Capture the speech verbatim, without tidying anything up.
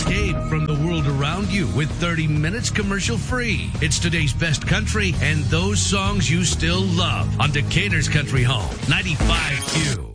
Escape from the world around you with thirty minutes commercial free. It's today's best country and those songs you still love on Decatur's Country Home, ninety-five Q.